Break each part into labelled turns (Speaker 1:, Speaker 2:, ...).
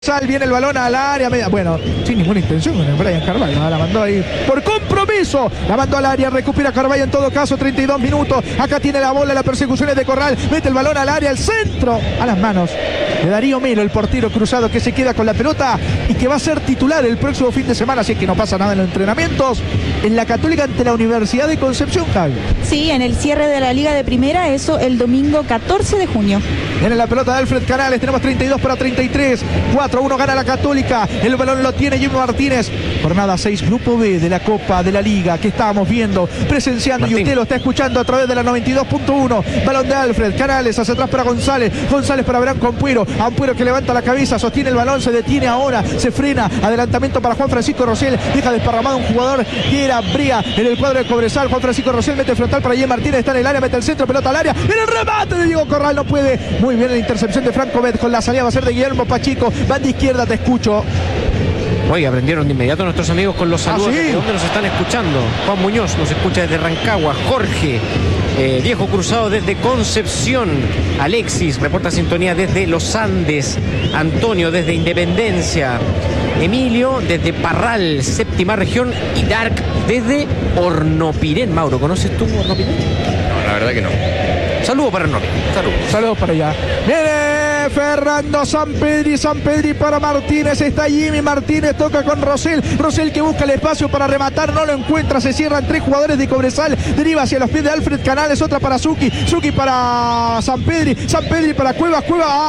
Speaker 1: Viene el balón al área media. Bueno, sin ninguna intención con el Brian Carvalho. La mandó ahí por compromiso. La mandó al área. Recupera Carvalho en todo caso. 32 minutos. Acá tiene la bola. La persecución es de Corral. Mete el balón al área. El centro a las manos de Darío Melo, el portero cruzado que se queda con la pelota y que va a ser titular el próximo fin de semana. Si es que no pasa nada en los entrenamientos. En la Católica ante la Universidad de Concepción, Javi.
Speaker 2: Sí, en el cierre de la Liga de Primera. Eso el domingo 14 de junio.
Speaker 1: Viene la pelota de Alfred Canales. Tenemos 32 para 33. 4-1 gana la Católica. El balón lo tiene Jimmy Martínez. Jornada 6, Grupo B de la Copa de la Liga que estábamos viendo, presenciando y usted lo está escuchando a través de la 92.1. Balón de Alfred Canales hacia atrás para González. González para Branco Ampuero. Ampuero que levanta la cabeza, sostiene el balón, se detiene ahora, se frena. Adelantamiento para Juan Francisco Rosell. Deja desparramado un jugador que era Bría en el cuadro de Cobresal. Juan Francisco Rosell mete frontal para Jimmy Martínez. Está en el área, mete el centro, pelota al área. Viene el remate de Diego Corral, no puede. Muy bien la intercepción de Franco Bet. Con la salida va a ser de Guillermo Pachico. Van de izquierda, te escucho.
Speaker 3: Oye, aprendieron de inmediato nuestros amigos con los saludos.
Speaker 1: ¿Sí?
Speaker 3: ¿De dónde nos están escuchando? Juan Muñoz nos escucha desde Rancagua. Jorge, Viejo Cruzado desde Concepción. Alexis reporta sintonía desde Los Andes. Antonio desde Independencia. Emilio desde Parral, séptima región. Y Dark desde Hornopirén. Mauro, ¿conoces tú Hornopirén?
Speaker 4: No, la verdad que no.
Speaker 3: Saludos para Hornopirén.
Speaker 1: Saludos para allá. Viene Fernando Sampedri para Martínez. Está Jimmy Martínez, toca con Rosell. Rosell que busca el espacio para rematar, no lo encuentra. Se cierran tres jugadores de Cobresal. Deriva hacia los pies de Alfred Canales. Otra para Zucchi para Sampedri para Cuevas.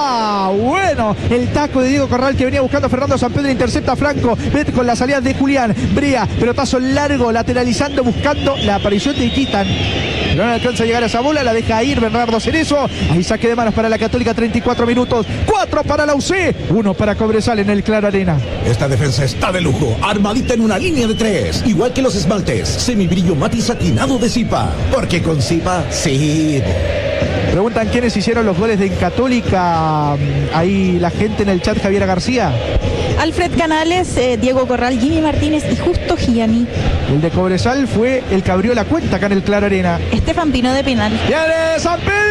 Speaker 1: Bueno, el taco de Diego Corral que venía buscando a Fernando Sampedri. Intercepta a Franco. Vete con la salida de Julián Bría. Pelotazo largo, lateralizando, buscando la aparición de Iquitan. No alcanza a llegar a esa bola, la deja ir Bernardo Cerezo. Ahí saque de manos para la Católica, 34 minutos. 4 para la UC, 1 para Cobresal en el Claro Arena.
Speaker 5: Esta defensa está de lujo, armadita en una línea de 3. Igual que los esmaltes, semibrillo matiz satinado de Zipa. Porque con Zipa, sí.
Speaker 1: Preguntan quiénes hicieron los goles de Católica. Ahí la gente en el chat, Javiera García.
Speaker 2: Alfred Canales, Diego Corral, Jimmy Martínez y Justo Gianni.
Speaker 1: El de Cobresal fue el que abrió la cuenta acá en el Claro Arena.
Speaker 2: Estefan Pino de penal.
Speaker 1: ¡Viene Sampedri!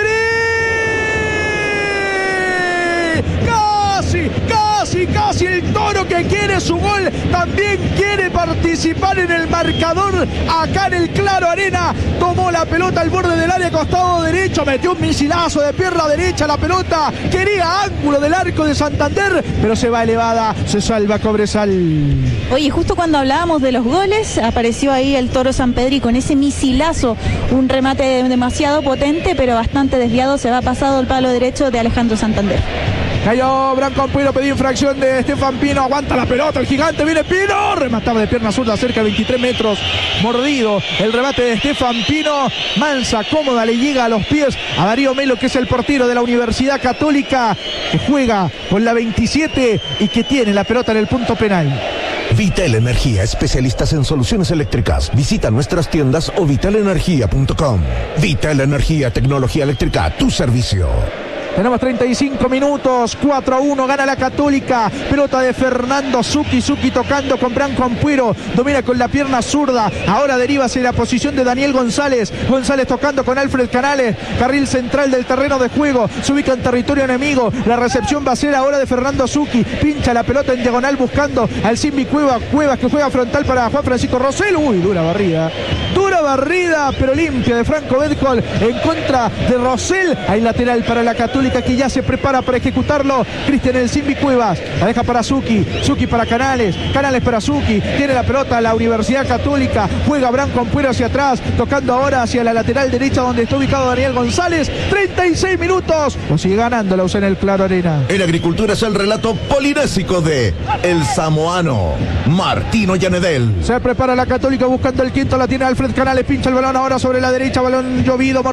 Speaker 1: Casi el Toro que quiere su gol, también quiere participar en el marcador acá en el Claro Arena. Tomó la pelota al borde del área, costado derecho, metió un misilazo de pierna derecha, la pelota quería ángulo del arco de Santander, pero se va elevada, se salva Cobresal.
Speaker 2: Oye, justo cuando hablábamos de los goles, apareció ahí el Toro Sampedri con ese misilazo, un remate demasiado potente, pero bastante desviado, se va pasado el palo derecho de Alejandro Santander.
Speaker 1: Cayó Branco Ampuero, pedí infracción de Estefan Pino, aguanta la pelota, el gigante, viene Pino, remataba de pierna zurda cerca de 23 metros, mordido, el remate de Estefan Pino, mansa, cómoda, le llega a los pies a Darío Melo, que es el portero de la Universidad Católica, que juega con la 27 y que tiene la pelota en el punto penal.
Speaker 5: Vital Energía, especialistas en soluciones eléctricas. Visita nuestras tiendas o vitalenergia.com. Vital Energía, tecnología eléctrica a tu servicio.
Speaker 1: Tenemos 35 minutos, 4-1, gana la Católica, pelota de Fernando Zucchi tocando con Branco Ampuero, domina con la pierna zurda, ahora deriva hacia la posición de Daniel González tocando con Alfred Canales, carril central del terreno de juego, se ubica en territorio enemigo, la recepción va a ser ahora de Fernando Zucchi, pincha la pelota en diagonal buscando al Simbi Cuevas que juega frontal para Juan Francisco Rosell, dura barrida, pero limpia de Franco Bedcol en contra de Rosell, hay lateral para la Católica que ya se prepara para ejecutarlo. Cristian el Simbi Cuevas, la deja para Zucchi para Canales para Zucchi, tiene la pelota la Universidad Católica, juega Branco Ampuero hacia atrás, tocando ahora hacia la lateral derecha donde está ubicado Daniel González, 36 minutos, lo sigue ganando la UC en el Claro Arena.
Speaker 5: En agricultura es el relato polinésico de el samoano Martino Llanedel.
Speaker 1: Se prepara la Católica buscando el quinto, la tiene Alfred Canales, pincha el balón ahora sobre la derecha, balón llovido,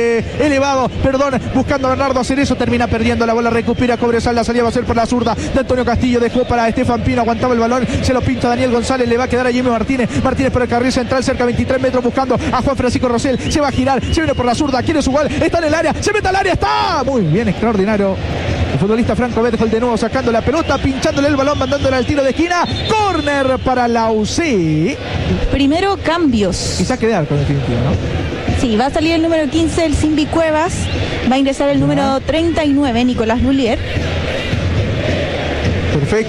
Speaker 1: buscando a Bernardo Cerezo, termina perdiendo la bola, recupera Cobresal, la salida va a ser por la zurda de Antonio Castillo, dejó para Estefan Pino, aguantaba el balón, se lo pincha Daniel González, le va a quedar a Jimmy Martínez por el carril central, cerca de 23 metros buscando a Juan Francisco Rosell, se va a girar, se viene por la zurda, quiere su gol, está en el área, se mete al área, está muy bien, extraordinario. El futbolista Franco Bedford de nuevo sacando la pelota, pinchándole el balón, mandándole al tiro de esquina, córner para la UC.
Speaker 2: Primero cambios.
Speaker 1: Y saque de arco definitivo, ¿no?
Speaker 2: Sí, va a salir el número 15, el Simbi Cuevas. Va a ingresar el número 39, Nicolás Lulier.